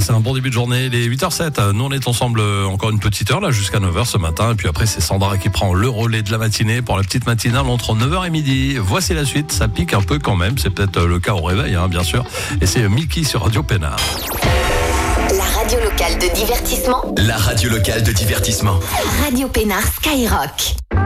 passez un bon début de journée. Les 8h07, nous on est ensemble encore une petite heure là jusqu'à 9h ce matin. Et puis après c'est Sandra qui prend le relais de la matinée pour la petite matinale entre 9h et midi. Voici la suite, ça pique un peu quand même. C'est peut-être le cas au réveil, bien sûr. Et c'est Milky sur Radio Pénard. La radio locale de divertissement. La radio locale de divertissement. Radio Pénard Skyrock.